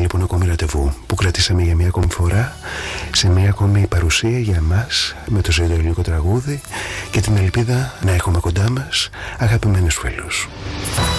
λοιπόν ακόμη ραντεβού που κρατήσαμε για μια ακόμη φορά, σε μια ακόμη παρουσία για εμάς με το ζήτο ελληνικό τραγούδι και την ελπίδα να έχουμε κοντά μας αγαπημένους φίλους.